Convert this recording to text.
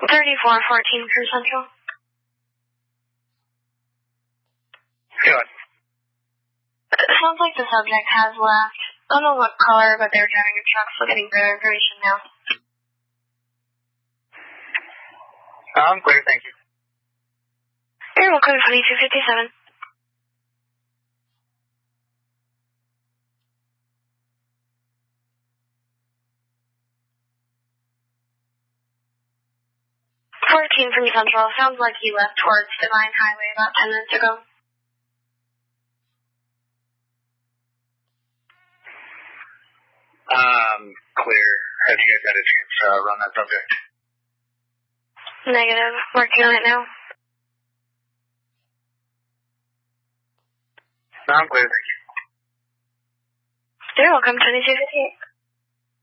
3414 for Central. Good. It sounds like the subject has left. I don't know what color, but they're driving a truck, so getting better information now. I'm clear, thank you. You're welcome, 2257. From Central. Sounds like he left towards Divine Highway about 10 minutes ago. Clear. Have you guys had a chance to run that subject? Negative. Working on it now. No, I'm clear, thank you. You're welcome, 2258.